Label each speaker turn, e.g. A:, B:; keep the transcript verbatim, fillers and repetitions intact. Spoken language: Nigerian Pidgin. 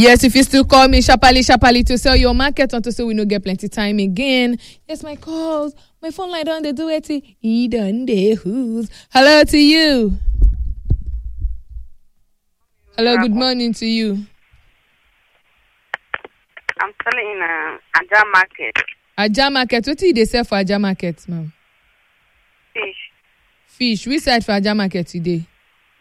A: Yes, if you still call me sharply, sharply to sell your market until so we no get plenty time again. Yes, my calls. My phone line don't they do it. He done they who's. Hello to you. Hello, good morning to you.
B: I'm selling in uh, Aja Market.
A: Aja Market. What do they sell for Aja Market, ma'am?
B: Fish.
A: Fish. Which side for Aja Market today?